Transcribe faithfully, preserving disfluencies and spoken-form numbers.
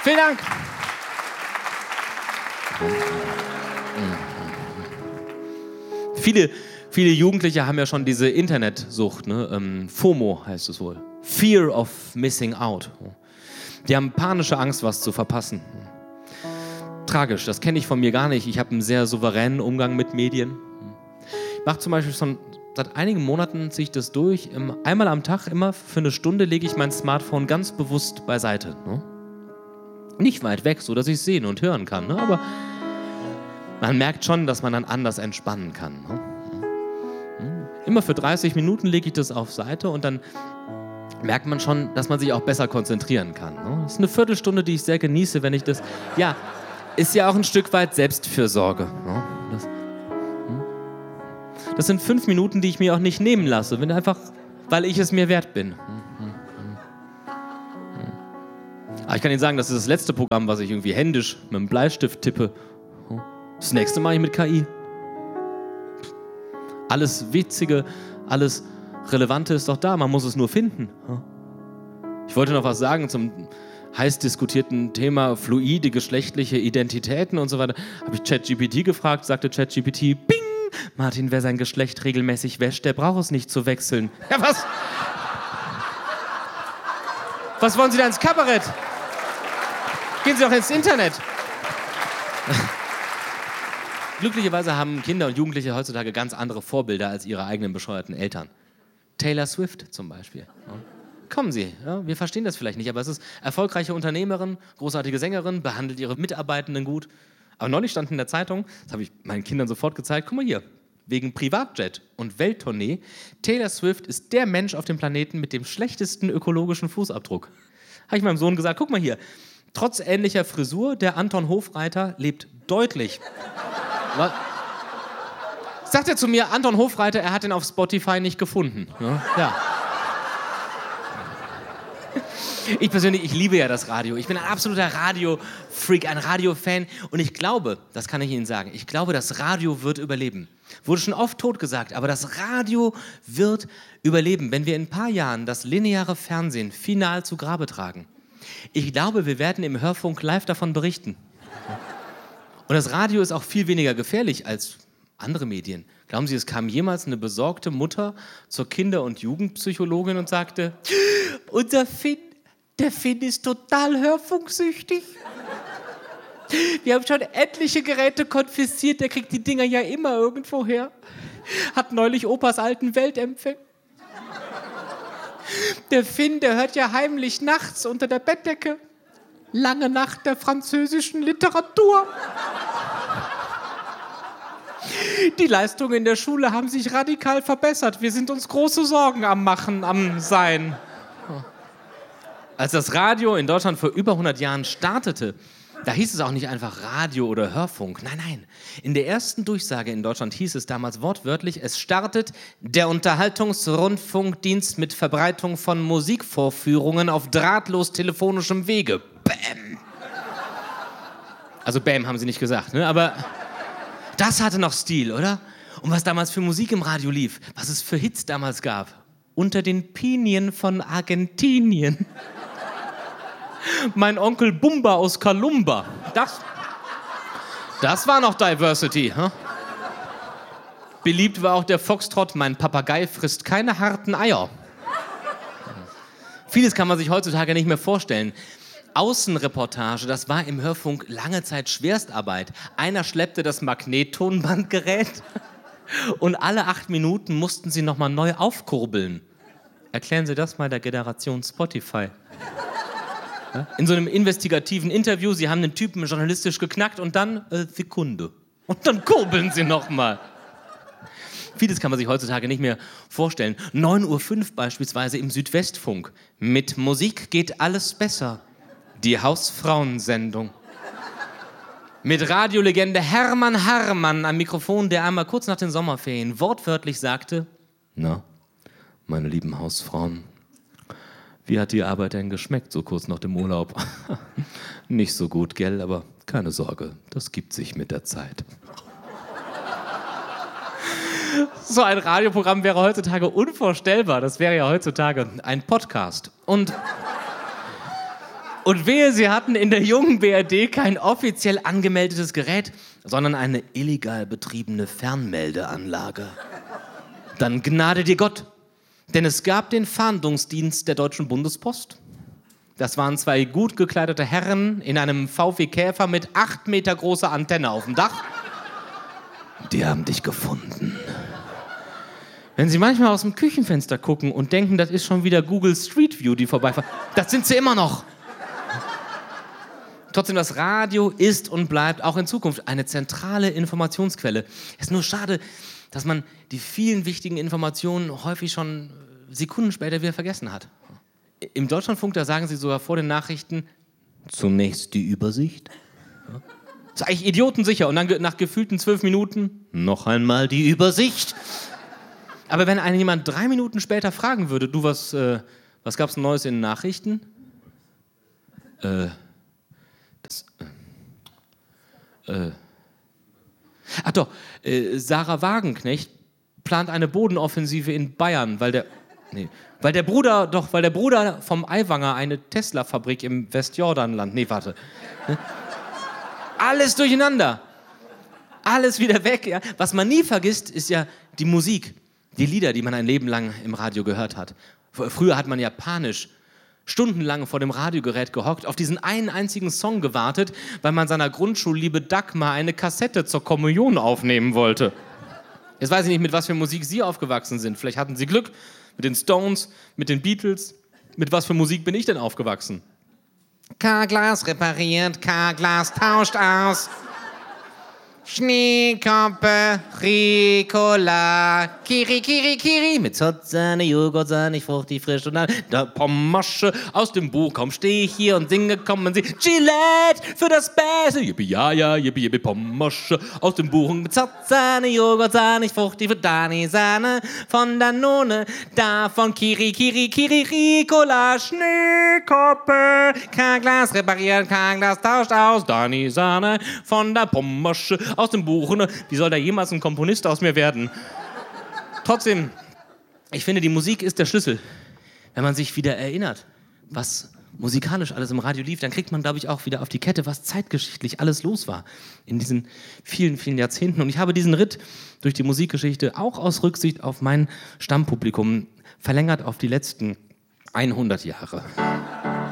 Vielen Dank. Viele, viele Jugendliche haben ja schon diese Internetsucht, ne? Ähm, FOMO heißt es wohl. Fear of Missing Out. Die haben panische Angst, was zu verpassen. Tragisch, das kenne ich von mir gar nicht. Ich habe einen sehr souveränen Umgang mit Medien. Ich mache zum Beispiel schon seit einigen Monaten, ziehe ich das durch. Einmal am Tag, immer für eine Stunde, lege ich mein Smartphone ganz bewusst beiseite. Ne? Nicht weit weg, so dass ich es sehen und hören kann. Ne? Aber man merkt schon, dass man dann anders entspannen kann. Ne? Immer für dreißig Minuten lege ich das auf Seite und dann merkt man schon, dass man sich auch besser konzentrieren kann. Ne? Das ist eine Viertelstunde, die ich sehr genieße, wenn ich das... Ja, ist ja auch ein Stück weit Selbstfürsorge. Ne? Das, hm? das sind fünf Minuten, die ich mir auch nicht nehmen lasse, wenn einfach, weil ich es mir wert bin. Hm, hm, hm. Aber ich kann Ihnen sagen, das ist das letzte Programm, was ich irgendwie händisch mit einem Bleistift tippe. Das nächste mache ich mit K I. Alles Witzige, alles Relevante ist doch da, man muss es nur finden. Ich wollte noch was sagen zum heiß diskutierten Thema fluide geschlechtliche Identitäten und so weiter. Habe ich ChatGPT gefragt, sagte ChatGPT, Bing! Martin, wer sein Geschlecht regelmäßig wäscht, der braucht es nicht zu wechseln. Ja, was? Was wollen Sie da ins Kabarett? Gehen Sie doch ins Internet. Glücklicherweise haben Kinder und Jugendliche heutzutage ganz andere Vorbilder als ihre eigenen bescheuerten Eltern. Taylor Swift zum Beispiel. Kommen Sie, ja, wir verstehen das vielleicht nicht, aber es ist erfolgreiche Unternehmerin, großartige Sängerin, behandelt ihre Mitarbeitenden gut. Aber neulich stand in der Zeitung, das habe ich meinen Kindern sofort gezeigt, guck mal hier, wegen Privatjet und Welttournee, Taylor Swift ist der Mensch auf dem Planeten mit dem schlechtesten ökologischen Fußabdruck. Habe ich meinem Sohn gesagt, guck mal hier, trotz ähnlicher Frisur, der Anton Hofreiter lebt deutlich. Was? Sagt er zu mir, Anton Hofreiter, er hat ihn auf Spotify nicht gefunden. Ja. ja. Ich persönlich, ich liebe ja das Radio. Ich bin ein absoluter Radio-Freak, ein Radio-Fan. Und ich glaube, das kann ich Ihnen sagen, ich glaube, das Radio wird überleben. Wurde schon oft tot gesagt, aber das Radio wird überleben, wenn wir in ein paar Jahren das lineare Fernsehen final zu Grabe tragen. Ich glaube, wir werden im Hörfunk live davon berichten. Und das Radio ist auch viel weniger gefährlich als andere Medien. Glauben Sie, es kam jemals eine besorgte Mutter zur Kinder- und Jugendpsychologin und sagte, unser Finn, der Finn ist total hörfunksüchtig. Wir haben schon etliche Geräte konfisziert, der kriegt die Dinger ja immer irgendwo her. Hat neulich Opas alten Weltempfänger. Der Finn, der hört ja heimlich nachts unter der Bettdecke. Lange Nacht der französischen Literatur. Die Leistungen in der Schule haben sich radikal verbessert. Wir sind uns große Sorgen am Machen, am Sein. Als das Radio in Deutschland vor über hundert Jahren startete, da hieß es auch nicht einfach Radio oder Hörfunk. Nein, nein. In der ersten Durchsage in Deutschland hieß es damals wortwörtlich, es startet der Unterhaltungsrundfunkdienst mit Verbreitung von Musikvorführungen auf drahtlos telefonischem Wege. Bäm. Also Bäm haben sie nicht gesagt, ne? Aber das hatte noch Stil, oder? Und was damals für Musik im Radio lief, was es für Hits damals gab. Unter den Pinien von Argentinien. Mein Onkel Bumba aus Kalumba. Das, das war noch Diversity. Hm? Beliebt war auch der Foxtrott, mein Papagei frisst keine harten Eier. Vieles kann man sich heutzutage nicht mehr vorstellen. Außenreportage, das war im Hörfunk lange Zeit Schwerstarbeit. Einer schleppte das Magnettonbandgerät und alle acht Minuten mussten sie nochmal neu aufkurbeln. Erklären Sie das mal der Generation Spotify. In so einem investigativen Interview, Sie haben den Typen journalistisch geknackt und dann äh, Sekunde. Und dann kurbeln Sie nochmal. Vieles kann man sich heutzutage nicht mehr vorstellen. neun Uhr fünf beispielsweise im Südwestfunk. Mit Musik geht alles besser. Die Hausfrauensendung. Mit Radiolegende Hermann Herrmann am Mikrofon, der einmal kurz nach den Sommerferien wortwörtlich sagte, na, meine lieben Hausfrauen, wie hat die Arbeit denn geschmeckt, so kurz nach dem Urlaub? Nicht so gut, gell, aber keine Sorge, das gibt sich mit der Zeit. So ein Radioprogramm wäre heutzutage unvorstellbar. Das wäre ja heutzutage ein Podcast. Und Und wehe, sie hatten in der jungen B R D kein offiziell angemeldetes Gerät, sondern eine illegal betriebene Fernmeldeanlage. Dann gnade dir Gott, denn es gab den Fahndungsdienst der Deutschen Bundespost. Das waren zwei gut gekleidete Herren in einem V W Käfer mit acht Meter großer Antenne auf dem Dach. Die haben dich gefunden. Wenn Sie manchmal aus dem Küchenfenster gucken und denken, das ist schon wieder Google Street View, die vorbeifahren, das sind sie immer noch. Trotzdem, das Radio ist und bleibt auch in Zukunft eine zentrale Informationsquelle. Es ist nur schade, dass man die vielen wichtigen Informationen häufig schon Sekunden später wieder vergessen hat. Im Deutschlandfunk, da sagen sie sogar vor den Nachrichten, zunächst die Übersicht. Das ist eigentlich idiotensicher. Und dann nach gefühlten zwölf Minuten noch einmal die Übersicht. Aber wenn einen jemand drei Minuten später fragen würde, du, was, äh, was gab's Neues in den Nachrichten? Äh, das, äh, äh. Ach doch, äh, Sarah Wagenknecht plant eine Bodenoffensive in Bayern, weil der, nee, weil der Bruder, doch, weil der Bruder vom Aiwanger eine Tesla-Fabrik im Westjordanland, nee, warte. Alles durcheinander. Alles wieder weg, ja. Was man nie vergisst, ist ja die Musik. Die Lieder, die man ein Leben lang im Radio gehört hat. Früher hat man ja panisch stundenlang vor dem Radiogerät gehockt, auf diesen einen einzigen Song gewartet, weil man seiner Grundschulliebe Dagmar eine Kassette zur Kommunion aufnehmen wollte. Jetzt weiß ich nicht, mit was für Musik Sie aufgewachsen sind. Vielleicht hatten Sie Glück mit den Stones, mit den Beatles. Mit was für Musik bin ich denn aufgewachsen? K-Glas repariert, K-Glas tauscht aus. Schneekoppe, Ricola, Kiri, Kiri, Kiri, mit Zotzane, Joghurt, Sahne, fruchtig, frisch und dann der Pommasche aus dem Buch. Komm, steh ich hier und singe, kommen Sie, Gillette für das Beste. Yippie, ja, ja, yippie, yippie, Pommasche aus dem Buch mit Zotzane, Joghurt, Sahne, fruchtig, für Dani, Sahne von Danone, davon Kiri, Kiri, Kiri, Ricola, Schneekoppe, K-Glas repariert, K-Glas tauscht aus, Dani, Sahne von der Pommasche aus dem Buch. Wie soll da jemals ein Komponist aus mir werden? Trotzdem, ich finde, die Musik ist der Schlüssel. Wenn man sich wieder erinnert, was musikalisch alles im Radio lief, dann kriegt man, glaube ich, auch wieder auf die Kette, was zeitgeschichtlich alles los war in diesen vielen, vielen Jahrzehnten. Und ich habe diesen Ritt durch die Musikgeschichte auch aus Rücksicht auf mein Stammpublikum verlängert auf die letzten hundert Jahre.